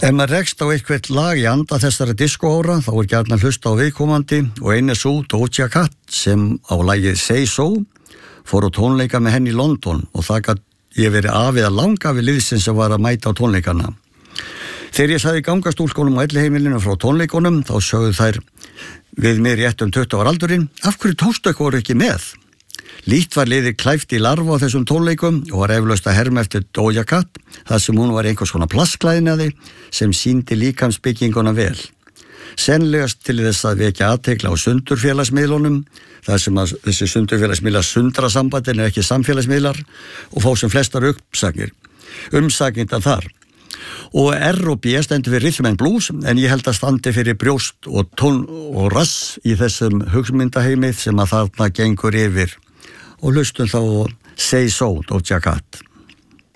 Ef maður rekst á eitthvað lag í anda þessara diskóára þá gjarnan hlusta á viðkomandi og einu svo Doja Cat sem á lagið Say So fór á tónleika með henni í London og það gat ég verið afið að langa við liðsins sem var að mæta á tónleikana. Þegar ég sagði gangastúlkunum á elliheimilinu frá tónleikunum þá sögðu þær við mig rétt 20 ára aldurinn, af hverju tókstu voru ekki með? Lítt var liðið klæft í larvu á þessum tónleikum og var eflaust að herma eftir Doja Cat þar sem hún var einhvers konar plastklæðnaði sem sýndi líkamsbygginguna vel. Sennilegast til þess að vekja athygli á sundurfélagsmiðlunum þar sem að þessi sundurfélagsmiðlar sundrasambandin ekki samfélagsmiðlar og fá sem flestar umsagnir þar. Og R&B stendur fyrir Rhythm and Blues en ég held að standi fyrir brjóst og tón og rass í þessum hugmyndaheimi sem að þarna gengur yfir og hlustum þá Say So, Doja Cat.